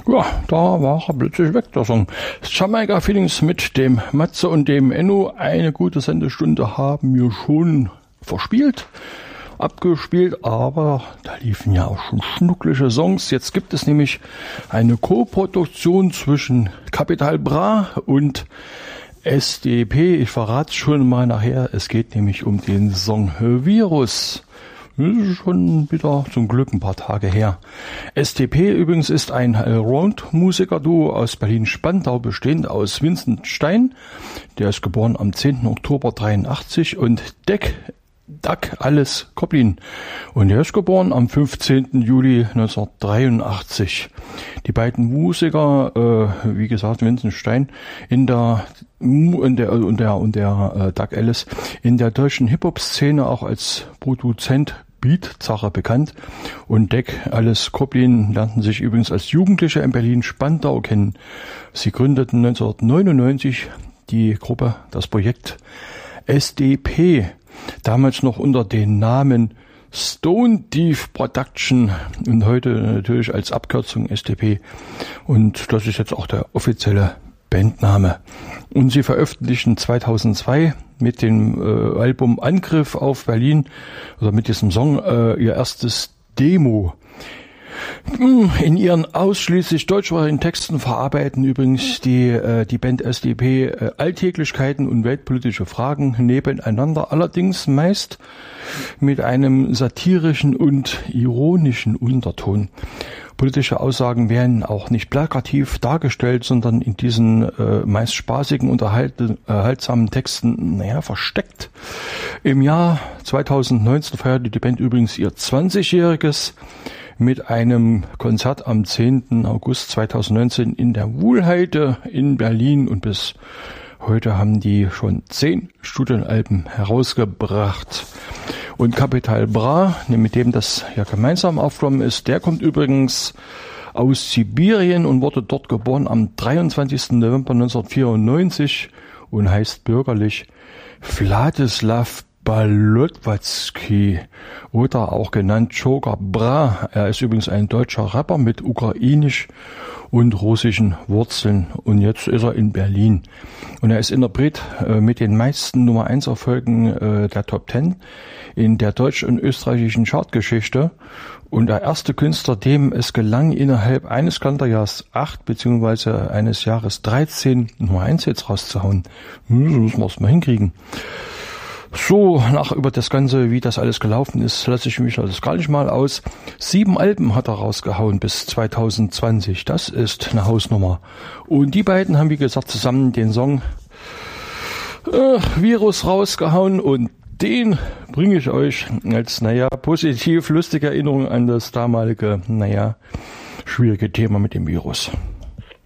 Ja, da war er plötzlich weg, der Song. Jamaica Feelings mit dem Matze und dem Enno. Eine gute Sendestunde haben wir schon abgespielt, aber da liefen ja auch schon schnucklige Songs. Jetzt gibt es nämlich eine Co-Produktion zwischen Capital Bra und SDP. Ich verrate es schon mal nachher. Es geht nämlich um den Song Virus. Das ist schon wieder zum Glück ein paar Tage her. SDP übrigens ist ein Allround-Musiker-Duo aus Berlin-Spandau, bestehend aus Vincent Stein, der ist geboren am 10. Oktober 83, und Doug Alice Koplin, und der ist geboren am 15. Juli 1983. Die beiden Musiker, wie gesagt, Vincent Stein und der Doug Alice, in der deutschen Hip-Hop-Szene auch als Produzent Beatzacher bekannt, und Doug Alice Koplin lernten sich übrigens als Jugendliche in Berlin-Spandau kennen. Sie gründeten 1999 die Gruppe, das Projekt SDP, damals noch unter dem Namen Stone Thief Production und heute natürlich als Abkürzung SDP, und das ist jetzt auch der offizielle Bandname. Und sie veröffentlichten 2002 mit dem Album Angriff auf Berlin, oder mit diesem Song, ihr erstes Demo. In ihren ausschließlich deutschsprachigen Texten verarbeiten übrigens die Band SDP Alltäglichkeiten und weltpolitische Fragen nebeneinander, allerdings meist mit einem satirischen und ironischen Unterton. Politische Aussagen werden auch nicht plakativ dargestellt, sondern in diesen meist spaßigen, unterhaltsamen Texten versteckt. Im Jahr 2019 feierte die Band übrigens ihr 20-jähriges mit einem Konzert am 10. August 2019 in der Wuhlheide in Berlin, und bis heute haben die schon 10 Studioalben herausgebracht. Und Capital Bra, mit dem das ja gemeinsam aufgenommen ist, der kommt übrigens aus Sibirien und wurde dort geboren am 23. November 1994 und heißt bürgerlich Wladislaw Balotwatzki oder auch genannt Joker Bra. Er ist übrigens ein deutscher Rapper mit ukrainisch und russischen Wurzeln, und jetzt ist er in Berlin. Und er ist Interpret mit den meisten Nummer 1 Erfolgen der Top 10 in der deutsch- und österreichischen Chartgeschichte, und der erste Künstler, dem es gelang, innerhalb eines Kalenderjahres 8 bzw. eines Jahres 13 Nummer 1 Hits rauszuhauen. So müssen wir es mal hinkriegen. So, über das Ganze, wie das alles gelaufen ist, lasse ich mich das gar nicht mal aus. 7 Alben hat er rausgehauen bis 2020. Das ist eine Hausnummer. Und die beiden haben, wie gesagt, zusammen den Song Virus rausgehauen, und den bringe ich euch als, positiv lustige Erinnerung an das damalige, schwierige Thema mit dem Virus.